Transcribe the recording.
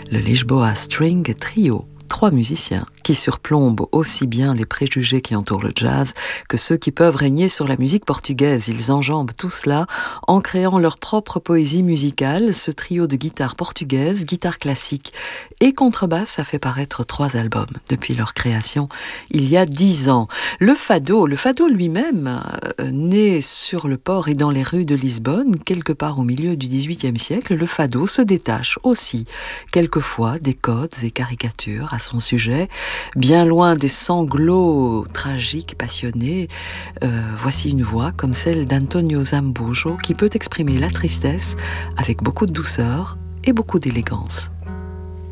le Lisboa String Trio. 3 musiciens qui surplombent aussi bien les préjugés qui entourent le jazz que ceux qui peuvent régner sur la musique portugaise. Ils enjambent tout cela en créant leur propre poésie musicale. Ce trio de guitare portugaise, guitare classique et contrebasse a fait paraître 3 albums depuis leur création il y a 10 ans. Le fado lui-même, né sur le port et dans les rues de Lisbonne, quelque part au milieu du XVIIIe siècle, le fado se détache aussi quelquefois des codes et caricatures à son sujet, bien loin des sanglots tragiques, passionnés. Voici une voix comme celle d'Antonio Zambujo qui peut exprimer la tristesse avec beaucoup de douceur et beaucoup d'élégance.